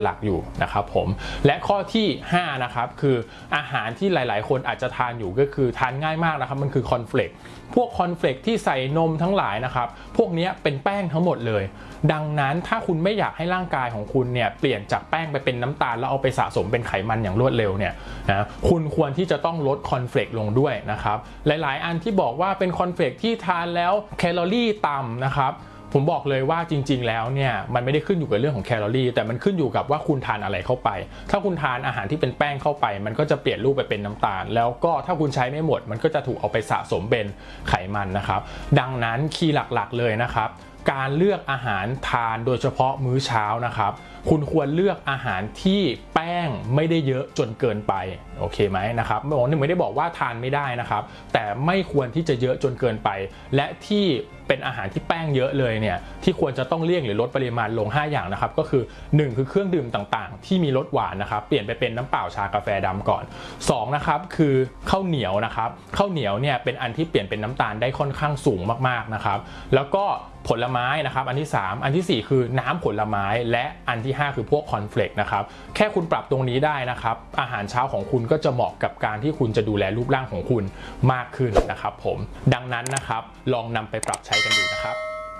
หลักอยู่นะครับผมและข้อที่5นะครับคืออาหารที่หลายๆคนอาจจะทานอยู่ก็คือทานง่ายมากนะครับมันคือคอนเฟลกพวกคอนเฟลกที่ใส่นมทั้งหลายนะครับพวกนี้เป็นแป้งทั้งหมดเลยดังนั้นถ้าคุณไม่อยากให้ร่างกายของคุณเนี่ยเปลี่ยนจากแป้งไปเป็นน้ำตาลแล้วเอาไปสะสมเป็นไขมันอย่างรวดเร็วเนี่ยนะคุณควรที่จะต้องลดคอนเฟลกลงด้วยนะครับหลายๆอันที่บอกว่าเป็นคอนเฟลกที่ทานแล้วแคลอรี่ต่ำนะครับผมบอกเลยว่าจริงๆแล้วเนี่ยมันไม่ได้ขึ้นอยู่กับเรื่องของแคลอรี่แต่มันขึ้นอยู่กับว่าคุณทานอะไรเข้าไปถ้าคุณทานอาหารที่เป็นแป้งเข้าไปมันก็จะเปลี่ยนรูปไปเป็นน้ำตาลแล้วก็ถ้าคุณใช้ไม่หมดมันก็จะถูกเอาไปสะสมเป็นไขมันนะครับดังนั้นคีย์หลักๆเลยนะครับการเลือกอาหารทานโดยเฉพาะมื้อเช้านะครับคุณควรเลือกอาหารที่แป้งไม่ได้เยอะจนเกินไปโอเคไหมนะครับไม่ได้บอกว่าทานไม่ได้นะครับแต่ไม่ควรที่จะเยอะจนเกินไปและที่เป็นอาหารที่แป้งเยอะเลยเนี่ยที่ควรจะต้องเลี่ยงหรือลดปริมาณลง5อย่างนะครับก็คือ1คือเครื่องดื่มต่างๆที่มีรสหวานนะครับเปลี่ยนไปเป็นน้ำเปล่าชากาแฟดำก่อน2นะครับคือข้าวเหนียวนะครับข้าวเหนียวเนี่ยเป็นอันที่เปลี่ยนเป็นน้ำตาลได้ค่อนข้างสูงมากๆนะครับแล้วก็ผลไม้นะครับอันที่3อันที่4คือน้ำผลไม้และอันที่5คือพวกคอนเฟลกนะครับแค่คุณปรับตรงนี้ได้นะครับอาหารเช้าของคุณก็จะเหมาะกับการที่คุณจะดูแลรูปร่างของคุณมากขึ้นนะครับผมดังนั้นนะครับลองนำไปปรับใช้กันดูนะครับ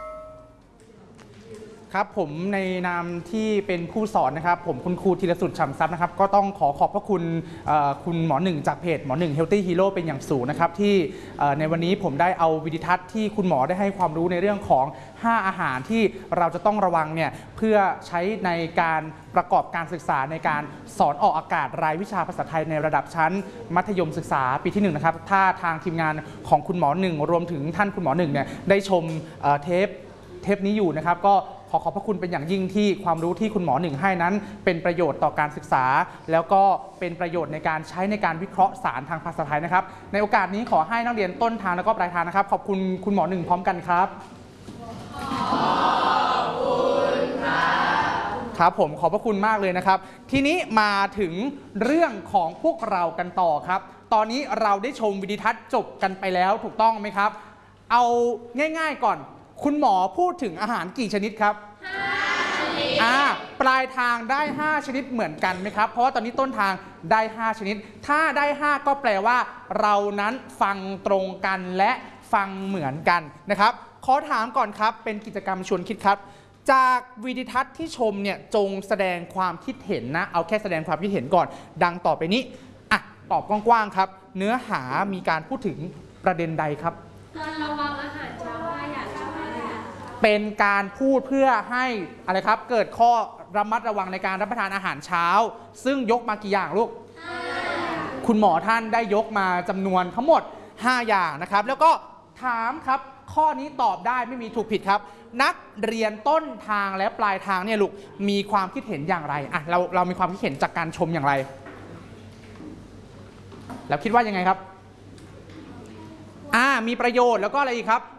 ครับผมในนามที่เป็นผู้สอนนะครับผมคุณครูธีรสุดฉ่ำทรัพย์นะครับก็ต้องขอบพระคุณคุณหมอหนึ่งจากเพจหมอหนึ่ง Healthy Hero เป็นอย่างสูงนะครับที่ในวันนี้ผมได้เอาวิดีทัศน์ที่คุณหมอได้ให้ความรู้ในเรื่องของ5อาหารที่เราจะต้องระวังเนี่ยเพื่อใช้ในการประกอบการศึกษาในการสอนออกอากาศรายวิชาภาษาไทยในระดับชั้นมัธยมศึกษาปีที่1นะครับถ้าทางทีมงานของคุณหมอหนึ่งรวมถึงท่านคุณหมอหนึ่งเนี่ยได้ชมเทปนี้อยู่นะครับก็ขอบพระคุณเป็นอย่างยิ่งที่ความรู้ที่คุณหมอหนึ่งให้นั้นเป็นประโยชน์ต่อการศึกษาแล้วก็เป็นประโยชน์ในการใช้ในการวิเคราะห์สารทางภาษาไทยนะครับในโอกาสนี้ขอให้นักเรียนต้นทางแล้วก็ปลายทางนะครับขอบคุณคุณหมอหนึ่งพร้อมกันครับขอบคุณครับผมขอบพระคุณมากเลยนะครับทีนี้มาถึงเรื่องของพวกเรากันต่อครับตอนนี้เราได้ชมวิดีทัศน์จบกันไปแล้วถูกต้องไหมครับเอาง่ายๆก่อนคุณหมอพูดถึงอาหารกี่ชนิดครับ5ชนิดปลายทางได้5ชนิดเหมือนกันไหมครับเพราะว่าตอนนี้ต้นทางได้5ชนิดถ้าได้5ก็แปลว่าเรานั้นฟังตรงกันและฟังเหมือนกันนะครับขอถามก่อนครับเป็นกิจกรรมชวนคิดครับจากวิดีทัศน์ที่ชมเนี่ยจงแสดงความคิดเห็นนะเอาแค่แสดงความคิดเห็นก่อนดังต่อไปนี้ตอบกว้างๆครับเนื้อหามีการพูดถึงประเด็นใดครับการระวังอาหารเช้า5อย่างเป็นการพูดเพื่อให้อะไรครับเกิดข้อระมัดระวังในการรับประทานอาหารเช้าซึ่งยกมากี่อย่างลูกคุณหมอท่านได้ยกมาจำนวนทั้งหมด5อย่างนะครับแล้วก็ถามครับข้อนี้ตอบได้ไม่มีถูกผิดครับนักเรียนต้นทางและปลายทางเนี่ยลูกมีความคิดเห็นอย่างไรเรามีความคิดเห็นจากการชมอย่างไรแล้วคิดว่ายังไงครับมีประโยชน์แล้วก็อะไรอีกครับ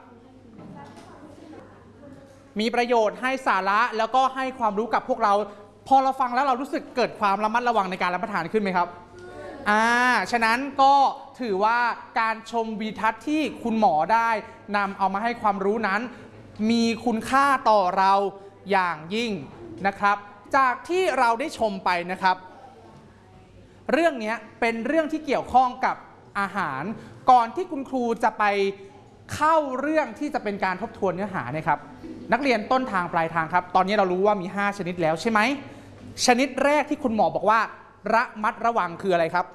มีประโยชน์ให้สาระแล้วก็ให้ความรู้กับพวกเราพอเราฟังแล้วเรารู้สึกเกิดความระมัดระวังในการรับประทานขึ้นไหมครับฉะนั้นก็ถือว่าการชมวิดีทัศน์ที่คุณหมอได้นำเอามาให้ความรู้นั้นมีคุณค่าต่อเราอย่างยิ่งนะครับจากที่เราได้ชมไปนะครับเรื่องนี้เป็นเรื่องที่เกี่ยวข้องกับอาหารก่อนที่คุณครูจะไปเข้าเรื่องที่จะเป็นการทบทวนเนื้อหาเนี่ยครับนักเรียนต้นทางปลายทางครับตอนนี้เรารู้ว่ามี5ชนิดแล้วใช่ไหมชนิดแรกที่คุณหมอบอกว่าระมัดระวังคืออะไรครับ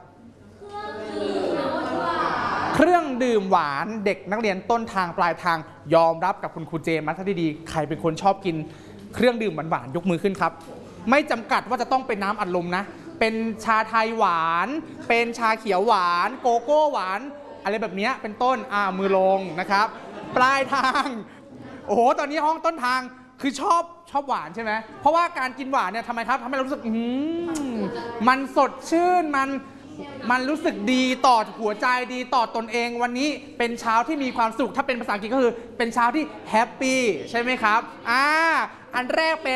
เครื่องดื่มหวานเด็กนักเรียนต้นทางปลายทางยอมรับกับคุณครูเจมส์มัธยดีใครเป็นคนชอบกินเครื่องดื่มหวานๆยกมือขึ้นครับไม่จำกัดว่าจะต้องเป็นน้ำอัดลมนะเป็นชาไทยหวานเป็นชาเขียวหวานโกโก้หวานอะไรแบบนี้เป็นต้นมือลงนะครับปลายทางโอ้โหตอนนี้ห้องต้นทางคือชอบหวานใช่ไหมเพราะว่าการกินหวานเนี่ยทำไมครับทำให้เรารู้สึกมันสดชื่นมันรู้สึกดีต่อหัวใจดีต่อตนเองวันนี้เป็นเช้าที่มีความสุขถ้าเป็นภาษาอังกฤษก็คือเป็นเช้าที่แฮปปี้ใช่ไหมครับอันแรกเป็น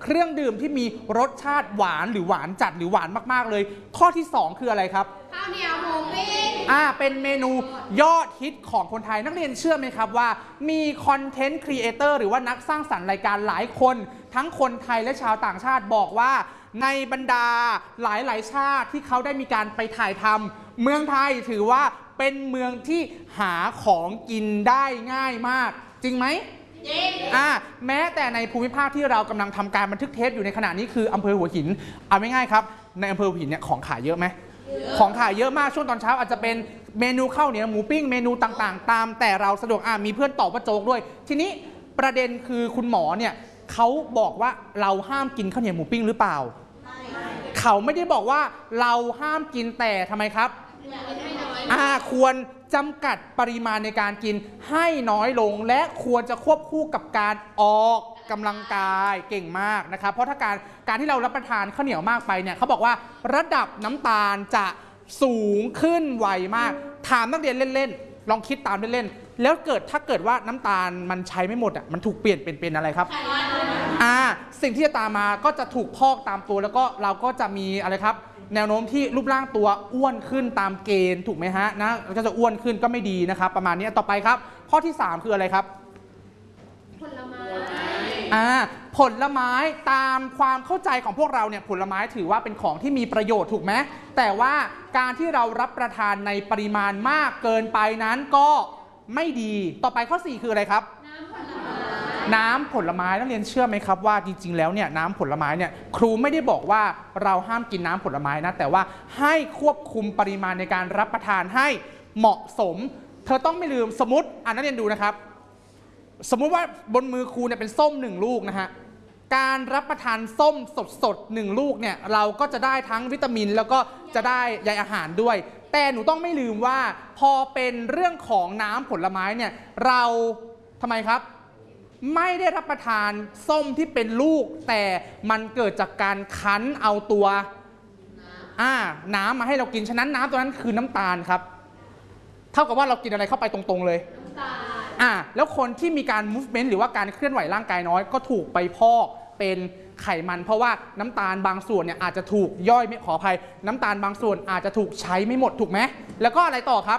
เครื่องดื่มที่มีรสชาติหวานหรือหวานจัดหรือหวานมากๆเลยข้อที่2คืออะไรครับข้าวเหนียวหมูปิ้งเป็นเมนูยอดฮิตของคนไทยนักเรียนเชื่อไหมครับว่ามีคอนเทนต์ครีเอเตอร์หรือว่านักสร้างสรรค์รายการหลายคนทั้งคนไทยและชาวต่างชาติบอกว่าในบรรดาหลายชาติที่เขาได้มีการไปถ่ายทำเมืองไทยถือว่าเป็นเมืองที่หาของกินได้ง่ายมากจริงไหมจริงแม้แต่ในภูมิภาคที่เรากำลังทำการบันทึกเทปอยู่ในขณะนี้คืออำเภอหัวหินเอาไม่ง่ายครับในอำเภอหัวหินเนี่ยของขายเยอะไหมของขายเยอะมากช่วงตอนเช้าอาจจะเป็นเมนูข้าวเหนียวหมูปิ้งเมนูต่างๆตามแต่เราสะดวกมีเพื่อนตอบว่าโจ๊กด้วยทีนี้ประเด็นคือคุณหมอเนี่ยเขาบอกว่าเราห้ามกินข้าวเหนียวหมูปิ้งหรือเปล่าเขาไม่ได้บอกว่าเราห้ามกินแต่ทำไมครับควรจำกัดปริมาณในการกินให้น้อยลงและควรจะควบคู่กับการออกกำลังกายเก่งมากนะครับเพราะถ้าการที่เรารับประทานข้าวเหนียวมากไปเนี่ยเขาบอกว่าระดับน้ำตาลจะสูงขึ้นไวมากถามนักเรียนเล่นๆลองคิดตามเล่นๆแล้วถ้าเกิดว่าน้ำตาลมันใช้ไม่หมดมันถูกเปลี่ยนเป็นอะไรครับสิ่งที่จะตามมาก็จะถูกพอกตามตัวแล้วก็เราก็จะมีอะไรครับแนวโน้มที่รูปร่างตัวอ้วนขึ้นตามเกณฑ์ถูกไหมฮะนะก็จะอ้วนขึ้นก็ไม่ดีนะครับประมาณนี้ต่อไปครับข้อที่3คืออะไรครับผลไม้ผลไม้ตามความเข้าใจของพวกเราเนี่ยผลไม้ถือว่าเป็นของที่มีประโยชน์ถูกไหมแต่ว่าการที่เรารับประทานในปริมาณมากเกินไปนั้นก็ไม่ดีต่อไปข้อ4คืออะไรครับน้ำผลไม้นักเรียนเชื่อไหมครับว่าจริงๆแล้วเนี่ยน้ำผลไม้เนี่ยครูไม่ได้บอกว่าเราห้ามกินน้ำผลไม้นะแต่ว่าให้ควบคุมปริมาณในการรับประทานให้เหมาะสมเธอต้องไม่ลืมสมมตินักเรียนดูนะครับสมมุติว่าบนมือครูเนี่ยเป็นส้ม1ลูกนะฮะการรับประทานส้มสดๆ1ลูกเนี่ยเราก็จะได้ทั้งวิตามินแล้วก็จะได้ใยอาหารด้วยแต่หนูต้องไม่ลืมว่าพอเป็นเรื่องของน้ำผลไม้เนี่ยเราทำไมครับไม่ได้รับประทานส้มที่เป็นลูกแต่มันเกิดจากการคั้นเอาตัวน้ำมาให้เรากินฉะนั้นน้ำตัวนั้นคือน้ำตาลครับเท่ากับว่าเรากินอะไรเข้าไปตรงๆเลยน้ำตาลแล้วคนที่มีการ movement หรือว่าการเคลื่อนไหวร่างกายน้อยก็ถูกไปพอกเป็นไขมันเพราะว่าน้ำตาลบางส่วนเนี่ยอาจจะถูกย่อยไม่ขออภัยน้ำตาลบางส่วนอาจจะถูกใช้ไม่หมดถูกไหมแล้วก็อะไรต่อครับ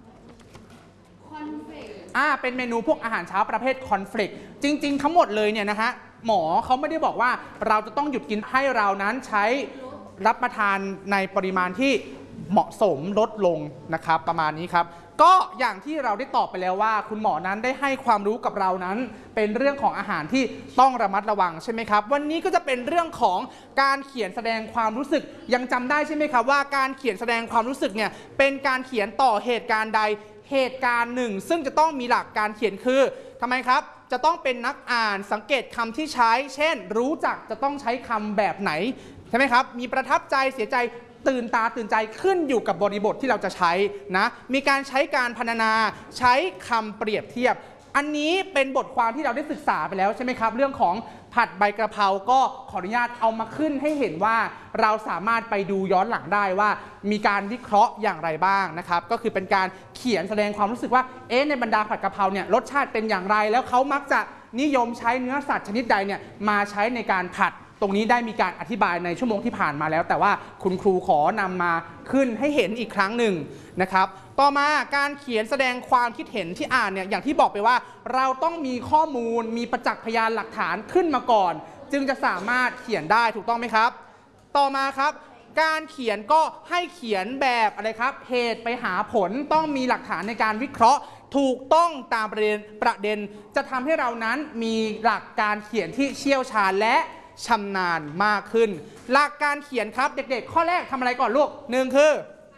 เป็นเมนูพวกอาหารเช้าประเภทคอนเฟลกจริงๆทั้งหมดเลยเนี่ยนะฮะหมอเขาไม่ได้บอกว่าเราจะต้องหยุดกินให้เรานั้นใช้รับประทานในปริมาณที่เหมาะสมลดลงนะครับประมาณนี้ครับก็อย่างที่เราได้ตอบไปแล้วว่าคุณหมอนั้นได้ให้ความรู้กับเรานั้นเป็นเรื่องของอาหารที่ต้องระมัดระวังใช่ไหมครับวันนี้ก็จะเป็นเรื่องของการเขียนแสดงความรู้สึกยังจำได้ใช่ไหมครับว่าการเขียนแสดงความรู้สึกเนี่ยเป็นการเขียนต่อเหตุการณ์ใดเหตุการณ์หนึ่งซึ่งจะต้องมีหลักการเขียนคือทำไมครับจะต้องเป็นนักอ่านสังเกตคำที่ใช้เช่นรู้จักจะต้องใช้คำแบบไหนใช่ไหมครับมีประทับใจเสียใจตื่นตาตื่นใจขึ้นอยู่กับบริบทที่เราจะใช้นะมีการใช้การพรรณนาใช้คำเปรียบเทียบอันนี้เป็นบทความที่เราได้ศึกษาไปแล้วใช่ไหมครับเรื่องของผัดใบกระเพราก็ขออนุญาตเอามาขึ้นให้เห็นว่าเราสามารถไปดูย้อนหลังได้ว่ามีการวิเคราะห์อย่างไรบ้างนะครับก็คือเป็นการเขียนแสดงความรู้สึกว่าในบรรดาผัดกะเพราเนี่ยรสชาติเป็นอย่างไรแล้วเขามักจะนิยมใช้เนื้อสัตว์ชนิดใดเนี่ยมาใช้ในการผัดตรงนี้ได้มีการอธิบายในชั่วโมงที่ผ่านมาแล้วแต่ว่าคุณครูขอนำมาขึ้นให้เห็นอีกครั้งหนึ่งนะครับต่อมาการเขียนแสดงความคิดเห็นที่อ่านเนี่ยอย่างที่บอกไปว่าเราต้องมีข้อมูลมีประจักษ์พยานหลักฐานขึ้นมาก่อนจึงจะสามารถเขียนได้ถูกต้องไหมครับต่อมาครับการเขียนก็ให้เขียนแบบอะไรครับเหตุไปหาผลต้องมีหลักฐานในการวิเคราะห์ถูกต้องตามประเด็นจะทำให้เรานั้นมีหลักการเขียนที่เชี่ยวชาญและชำนาญมากขึ้นหลักการเขียนครับเด็กๆข้อแรกทำอะไรก่อนลูก1คือ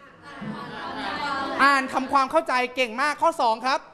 อ่านทำความเข้าใจเก่งมากข้อ2ครับ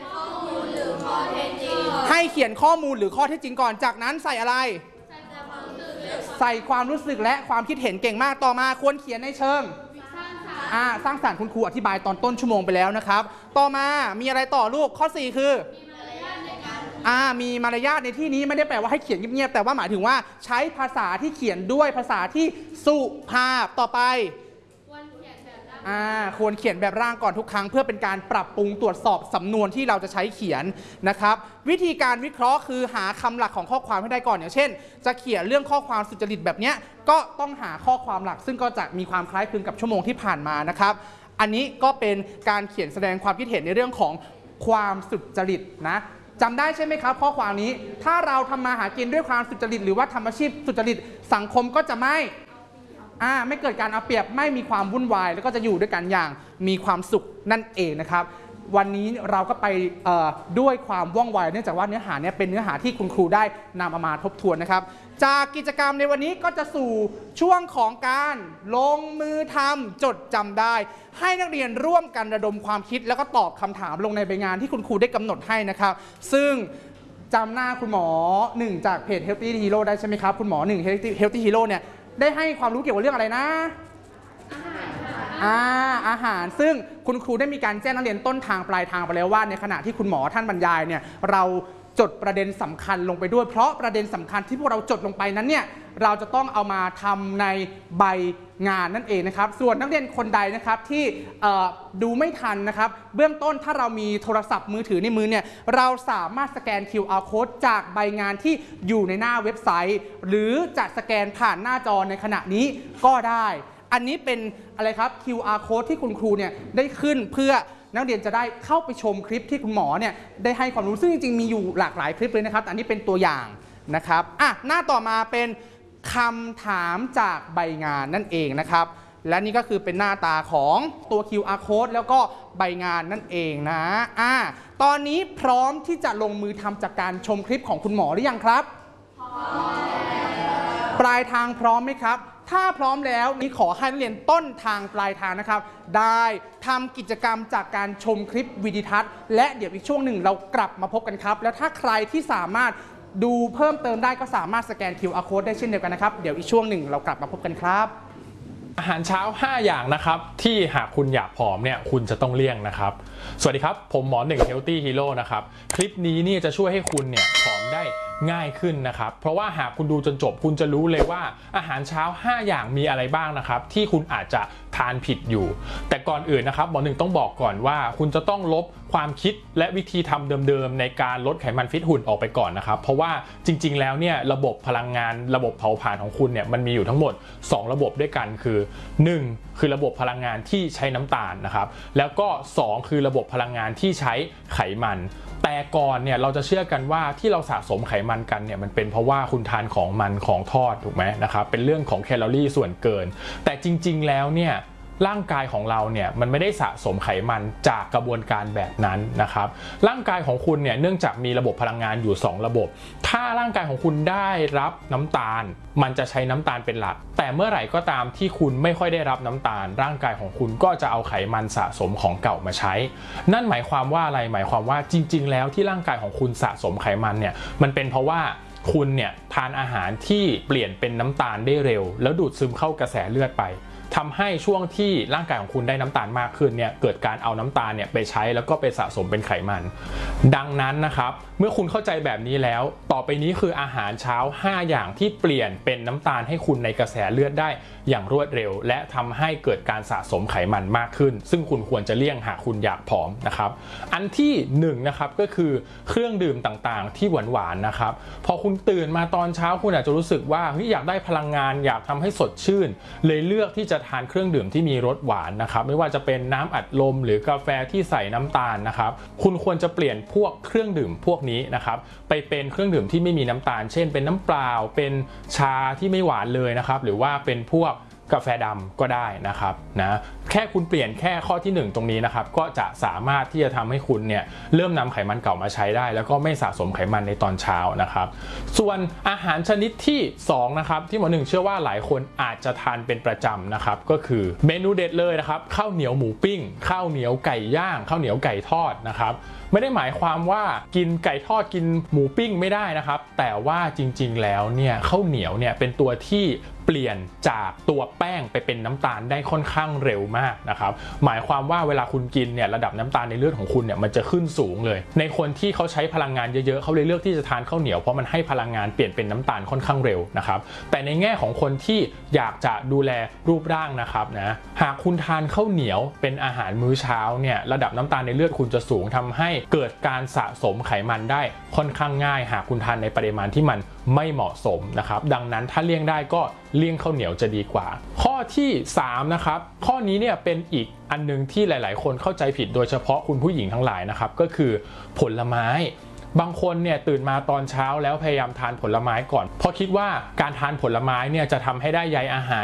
ให้เขียนข้อมูลหรือข้อเท็จจริงก่อนจากนั้นใส่อะไรใส่ความรู้สึกและความคิดเห็นเก่งมากต่อมาควรเขียนในเชิงสร้างสรรค์คุณครูอธิบายตอนต้นชั่วโมงไปแล้วนะครับต่อมามีอะไรต่อลูกข้อ4คือมีมารยาทในที่นี้ไม่ได้แปลว่าให้เขียนเงียบๆแต่ว่าหมายถึงว่าใช้ภาษาที่เขียนด้วยภาษาที่สุภาพต่อไปควรเขียนแบบได้ควรเขียนแบบร่างก่อนทุกครั้งเพื่อเป็นการปรับปรุงตรวจสอบสำนวนที่เราจะใช้เขียนนะครับวิธีการวิเคราะห์คือหาคำหลักของข้อความให้ได้ก่อนอย่างเช่นจะเขียนเรื่องข้อความสุจริตแบบนี้ก็ต้องหาข้อความหลักซึ่งก็จะมีความคล้ายคลึงกับชั่วโมงที่ผ่านมานะครับอันนี้ก็เป็นการเขียนแสดงความคิดเห็นในเรื่องของความสุจริตนะจำได้ใช่ไหมครับข้อความนี้ถ้าเราทำมาหากินด้วยความสุจริตหรือว่าทำอาชีพสุจริตสังคมก็จะไม่เกิดการเอาเปรียบไม่มีความวุ่นวายแล้วก็จะอยู่ด้วยกันอย่างมีความสุขนั่นเองนะครับวันนี้เราก็ไปด้วยความว่องไวเนื่องจากว่าเนื้อหาเนี่ยเป็นเนื้อหาที่คุณครูได้นำมาทบทวนนะครับจากกิจกรรมในวันนี้ก็จะสู่ช่วงของการลงมือทำจดจำได้ให้นักเรียนร่วมกันระดมความคิดแล้วก็ตอบคำถามลงในใบงานที่คุณครูได้กำหนดให้นะครับซึ่งจำหน้าคุณหมอ1จากเพจ Healthy Hero ได้ใช่ไหมครับคุณหมอ1 Healthy Hero เนี่ยได้ให้ความรู้เกี่ยวกับเรื่องอะไรนะอาหารซึ่งคุณครูได้มีการแจ้งนักเรียนต้นทางปลายทางไปแล้วว่าในขณะที่คุณหมอท่านบรรยายเนี่ยเราจดประเด็นสำคัญลงไปด้วยเพราะประเด็นสำคัญที่พวกเราจดลงไปนั้นเนี่ยเราจะต้องเอามาทำในใบงานนั่นเองนะครับส่วนนักเรียนคนใดนะครับที่ดูไม่ทันนะครับเบื้องต้นถ้าเรามีโทรศัพท์มือถือในมือเนี่ยเราสามารถสแกน QR Code จากใบงานที่อยู่ในหน้าเว็บไซต์หรือจะสแกนผ่านหน้าจอในขณะนี้ก็ได้อันนี้เป็นอะไรครับ QR Code ที่คุณครูเนี่ยได้ขึ้นเพื่อนักเรียนจะได้เข้าไปชมคลิปที่คุณหมอเนี่ยได้ให้ความรู้ซึ่งจริงๆมีอยู่หลากหลายคลิปเลยนะครับแต่อันนี้เป็นตัวอย่างนะครับหน้าต่อมาเป็นคำถามจากใบงานนั่นเองนะครับและนี่ก็คือเป็นหน้าตาของตัว QR Code แล้วก็ใบงานนั่นเองนะตอนนี้พร้อมที่จะลงมือทำจากการชมคลิปของคุณหมอหรือยังครับพร้อมปลายทางพร้อมไหมครับถ้าพร้อมแล้วนี่ขอให้นักเรียนต้นทางปลายทางนะครับได้ทำกิจกรรมจากการชมคลิปวิดีทัศน์และเดี๋ยวอีกช่วงหนึ่งเรากลับมาพบกันครับแล้วถ้าใครที่สามารถดูเพิ่มเติมได้ก็สามารถสแกน QR Code ได้เช่นเดียวกันนะครับเดี๋ยวอีกช่วงหนึ่งเรากลับมาพบกันครับอาหารเช้า5อย่างนะครับที่หากคุณอยากผอมเนี่ยคุณจะต้องเลี่ยงนะครับสวัสดีครับผมหมอ1 Healthy Hero นะครับคลิปนี้นี่จะช่วยให้คุณเนี่ยผอมได้ง่ายขึ้นนะครับเพราะว่าหากคุณดูจนจบคุณจะรู้เลยว่าอาหารเช้า5อย่างมีอะไรบ้างนะครับที่คุณอาจจะทานผิดอยู่แต่ก่อนอื่นนะครับหมอ1ต้องบอกก่อนว่าคุณจะต้องลบความคิดและวิธีทำเดิมๆในการลดไขมันฟิตหุ่นออกไปก่อนนะครับเพราะว่าจริงๆแล้วเนี่ยระบบพลังงานระบบเผาผลาญของคุณเนี่ยมันมีอยู่ทั้งหมด2ระบบด้วยกันคือ1คือระบบพลังงานที่ใช้น้ำตาลนะครับแล้วก็2คือระบบพลังงานที่ใช้ไขมันแต่ก่อนเนี่ยเราจะเชื่อกันว่าที่เราสะสมไขมันกันเนี่ยมันเป็นเพราะว่าคุณทานของมันของทอดถูกไหมนะครับเป็นเรื่องของแคลอรี่ส่วนเกินแต่จริงๆแล้วเนี่ยร่างกายของเราเนี่ยมันไม่ได้สะสมไขมันจากกระบวนการแบบนั้นนะครับร่างกายของคุณเนี่ยเนื่องจากมีระบบพลังงานอยู่2ระบบถ้าร่างกายของคุณได้รับน้ำตาลมันจะใช้น้ำตาลเป็นหลักแต่เมื่อไหร่ก็ตามที่คุณไม่ค่อยได้รับน้ำตาลร่างกายของคุณก็จะเอาไขมันสะสมของเก่ามาใช้นั่นหมายความว่าอะไรหมายความว่าจริงๆแล้วที่ร่างกายของคุณสะสมไขมันเนี่ยมันเป็นเพราะว่าคุณเนี่ยทานอาหารที่เปลี่ยนเป็นน้ำตาลได้เร็วแล้วดูดซึมเข้ากระแสเลือดไปทำให้ช่วงที่ร่างกายของคุณได้น้ำตาลมากขึ้นเนี่ยเกิดการเอาน้ำตาลเนี่ยไปใช้แล้วก็ไปสะสมเป็นไขมันดังนั้นนะครับเมื่อคุณเข้าใจแบบนี้แล้วต่อไปนี้คืออาหารเช้า5อย่างที่เปลี่ยนเป็นน้ำตาลให้คุณในกระแสเลือดได้อย่างรวดเร็วและทำให้เกิดการสะสมไขมันมากขึ้นซึ่งคุณควรจะเลี่ยงหากคุณอยากผอมนะครับอันที่1นะครับก็คือเครื่องดื่มต่างๆที่หวานๆนะครับพอคุณตื่นมาตอนเช้าคุณอาจจะรู้สึกว่าอยากได้พลังงานอยากทำให้สดชื่นเลยเลือกที่จะทานเครื่องดื่มที่มีรสหวานนะครับไม่ว่าจะเป็นน้ำอัดลมหรือกาแฟที่ใส่น้ำตาลนะครับคุณควรจะเปลี่ยนพวกเครื่องดื่มพวกนี้นะครับไปเป็นเครื่องดื่มที่ไม่มีน้ำตาลเช่นเป็นน้ำเปล่าเป็นชาที่ไม่หวานเลยนะครับหรือว่าเป็นพวกกาแฟดำก็ได้นะครับนะแค่คุณเปลี่ยนแค่ข้อที่1ตรงนี้นะครับก็จะสามารถที่จะทำให้คุณเนี่ยเริ่มนำไขมันเก่ามาใช้ได้แล้วก็ไม่สะสมไขมันในตอนเช้านะครับส่วนอาหารชนิดที่2นะครับที่หมอ1เชื่อว่าหลายคนอาจจะทานเป็นประจำนะครับก็คือเมนูเด็ดเลยนะครับข้าวเหนียวหมูปิ้งข้าวเหนียวไก่ย่างข้าวเหนียวไก่ทอดนะครับไม่ได้หมายความว่ากินไก่ทอดกินหมูปิ้งไม่ได้นะครับแต่ว่าจริงๆแล้วเนี่ยข้าวเหนียวเนี่ยเป็นตัวที่เปลี่ยนจากตัวแป้งไปเป็นน้ำตาลได้ค่อนข้างเร็วมากนะครับหมายความว่าเวลาคุณกินเนี่ยระดับน้ำตาลในเลือดของคุณเนี่ยมันจะขึ้นสูงเลยในคนที่เขาใช้พลังงานเยอะๆเขาเลยเลือกที่จะทานข้าวเหนียวเพราะมันให้พลังงานเปลี่ยนเป็นน้ำตาลค่อนข้างเร็วนะครับแต่ในแง่ของคนที่อยากจะดูแลรูปร่างนะครับนะหากคุณทานข้าวเหนียวเป็นอาหารมื้อเช้าเนี่ยระดับน้ำตาลในเลือดคุณจะสูงทำให้เกิดการสะสมไขมันได้ค่อนข้างง่ายหากคุณทานในปริมาณที่มันไม่เหมาะสมนะครับดังนั้นถ้าเลี่ยงได้ก็เลี่ยงข้าวเหนียวจะดีกว่าข้อที่3นะครับข้อนี้เนี่ยเป็นอีกอันนึงที่หลายๆคนเข้าใจผิดโดยเฉพาะคุณผู้หญิงทั้งหลายนะครับก็คือผลไม้บางคนเนี่ยตื่นมาตอนเช้าแล้วพยายามทานผลไม้ก่อนเพราะคิดว่าการทานผลไม้เนี่ยจะทำให้ได้ใยอาหาร